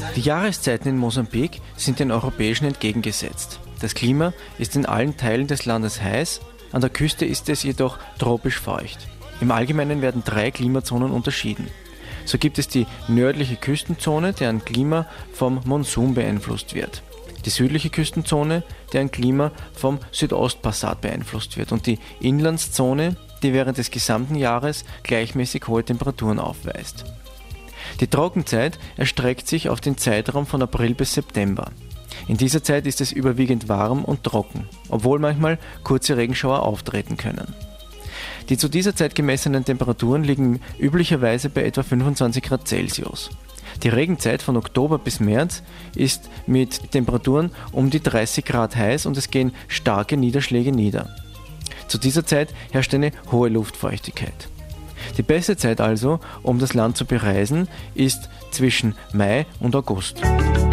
Die Jahreszeiten in Mosambik sind den europäischen entgegengesetzt. Das Klima ist in allen Teilen des Landes heiß, an der Küste ist es jedoch tropisch feucht. Im Allgemeinen werden 3 Klimazonen unterschieden. So gibt es die nördliche Küstenzone, deren Klima vom Monsun beeinflusst wird. Die südliche Küstenzone, deren Klima vom Südostpassat beeinflusst wird. Und die Inlandszone, die während des gesamten Jahres gleichmäßig hohe Temperaturen aufweist. Die Trockenzeit erstreckt sich auf den Zeitraum von April bis September. In dieser Zeit ist es überwiegend warm und trocken, obwohl manchmal kurze Regenschauer auftreten können. Die zu dieser Zeit gemessenen Temperaturen liegen üblicherweise bei etwa 25 Grad Celsius. Die Regenzeit von Oktober bis März ist mit Temperaturen um die 30 Grad heiß und es gehen starke Niederschläge nieder. Zu dieser Zeit herrscht eine hohe Luftfeuchtigkeit. Die beste Zeit also, um das Land zu bereisen, ist zwischen Mai und August.